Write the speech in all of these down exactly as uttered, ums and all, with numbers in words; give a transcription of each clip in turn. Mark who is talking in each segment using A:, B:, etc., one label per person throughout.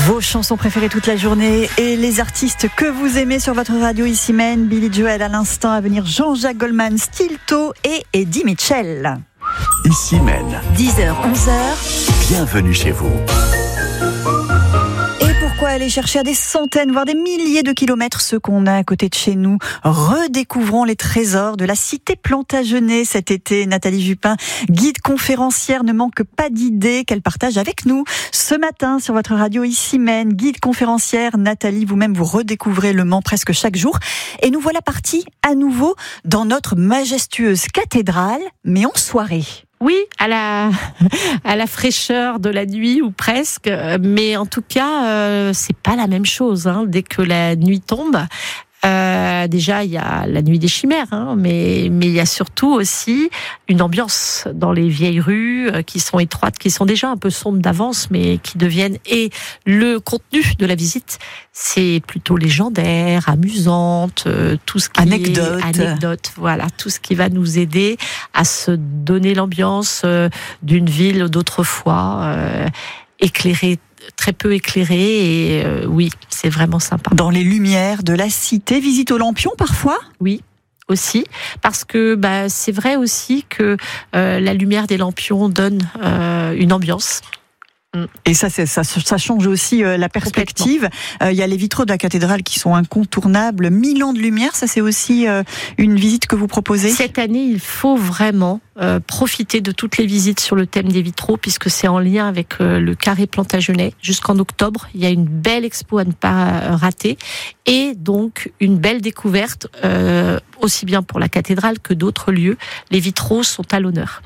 A: Vos chansons préférées toute la journée et les artistes que vous aimez sur votre radio ici Maine, Billy Joel à l'instant, à venir Jean-Jacques Goldman, Stilto et Eddie Mitchell.
B: Ici Maine.
A: dix heures, onze heures.
B: Bienvenue chez vous.
A: Pourquoi aller chercher à des centaines, voire des milliers de kilomètres ce qu'on a à côté de chez nous? Redécouvrons les trésors de la cité Plantagenet cet été. Nathalie Jupin, guide conférencière, ne manque pas d'idées qu'elle partage avec nous ce matin sur votre radio ici Maine. Guide conférencière, Nathalie, vous-même vous redécouvrez le Mans presque chaque jour. Et nous voilà partis à nouveau dans notre majestueuse cathédrale, mais en soirée.
C: Oui, à la à la fraîcheur de la nuit ou presque, mais en tout cas, euh, c'est pas la même chose. Hein, dès que la nuit tombe, euh, déjà il y a la nuit des chimères, hein, mais mais il y a surtout aussi une ambiance dans les vieilles rues euh, qui sont étroites, qui sont déjà un peu sombres d'avance, mais qui deviennent, et le contenu de la visite, c'est plutôt légendaire, amusante, euh, tout ce qui
A: anecdote.
C: est anecdote, voilà, tout ce qui va nous aider à se donner l'ambiance euh, d'une ville d'autrefois, euh, éclairée, très peu éclairée, et euh, oui, c'est vraiment sympa.
A: Dans les lumières de la cité, visite au lampion parfois ?
C: Oui. Aussi, parce que bah, c'est vrai aussi que euh, la lumière des lampions donne euh, une ambiance.
A: Et ça, c'est, ça, ça change aussi euh, la perspective. Il euh, y a les vitraux de la cathédrale qui sont incontournables. Mille ans de lumière, ça c'est aussi euh, une visite que vous proposez.
C: Cette année, il faut vraiment euh, profiter de toutes les visites sur le thème des vitraux, puisque c'est en lien avec euh, le carré Plantagenet. Jusqu'en octobre, il y a une belle expo à ne pas rater, et donc une belle découverte, euh, aussi bien pour la cathédrale que d'autres lieux. Les vitraux sont à l'honneur.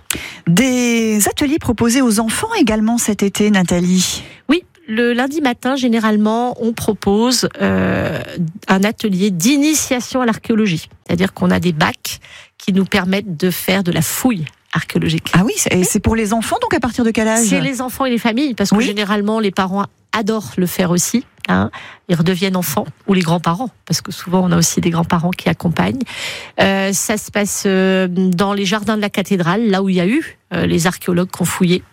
A: Des ateliers proposés aux enfants également cet été, Nathalie.
C: Oui, le lundi matin, généralement, on propose euh, un atelier d'initiation à l'archéologie. C'est-à-dire qu'on a des bacs qui nous permettent de faire de la fouille archéologique.
A: Ah oui, et c'est pour les enfants, donc à partir de quel âge ?
C: C'est les enfants et les familles, parce que oui. Généralement, les parents adorent le faire aussi. Hein, ils redeviennent enfants, ou les grands-parents, parce que souvent on a aussi des grands-parents qui accompagnent. Euh, ça se passe euh, dans les jardins de la cathédrale, là où il y a eu euh, les archéologues qui ont fouillé.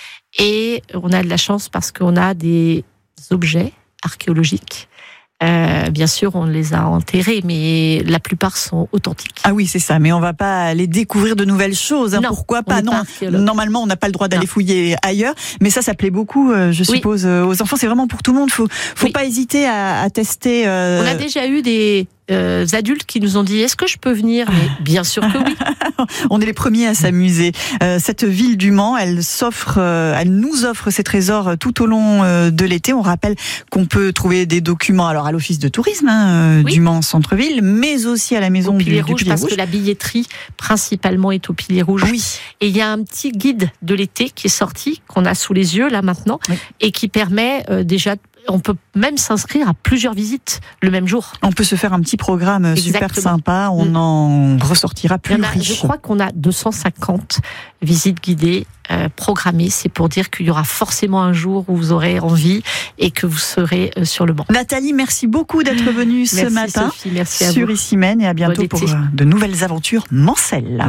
C: Et on a de la chance parce qu'on a des objets archéologiques. Euh, bien sûr, on les a enterrés, mais la plupart sont authentiques.
A: Ah oui, c'est ça. Mais on va pas aller découvrir de nouvelles choses. Hein.
C: Non,
A: pourquoi pas ? Non.
C: Pas
A: Normalement, on n'a pas le droit d'aller non. fouiller ailleurs. Mais ça, ça plaît beaucoup, euh, je suppose, oui. euh, aux enfants. C'est vraiment pour tout le monde. Faut, faut oui. pas hésiter à, à tester. Euh...
C: On a déjà eu des euh, adultes qui nous ont dit: est-ce que je peux venir ? Mais bien sûr que oui.
A: On est les premiers à s'amuser. Euh, cette ville du Mans, elle s'offre, euh, elle nous offre ses trésors tout au long euh, de l'été. On rappelle qu'on peut trouver des documents, alors à l'office de tourisme hein, oui. du Mans centre-ville, mais aussi à la maison
C: au
A: du,
C: Pilier
A: du
C: Rouge,
A: Pilier
C: parce
A: Rouge.
C: que la billetterie principalement est au Pilier Rouge.
A: Oui.
C: Et il y a un petit guide de l'été qui est sorti, qu'on a sous les yeux là maintenant, oui. et qui permet euh, déjà. On peut même s'inscrire à plusieurs visites le même jour.
A: On peut se faire un petit programme Exactement. super sympa. On mmh. en ressortira plus
C: a,
A: riche.
C: Je crois qu'on a deux cent cinquante visites guidées euh, programmées. C'est pour dire qu'il y aura forcément un jour où vous aurez envie et que vous serez euh, sur le banc.
A: Nathalie, merci beaucoup d'être venue ce
C: merci
A: matin
C: Sophie, merci à
A: sur
C: vous.
A: Ici Maine, et à bientôt pour de nouvelles aventures mancelles.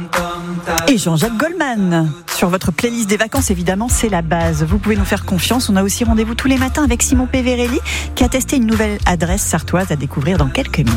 A: Et Jean-Jacques Goldman sur votre playlist des vacances, évidemment, c'est la base. Vous pouvez nous faire confiance. On a aussi rendez-vous tous les matins avec Simon Peverelli qui a testé une nouvelle adresse sartoise à découvrir dans quelques minutes.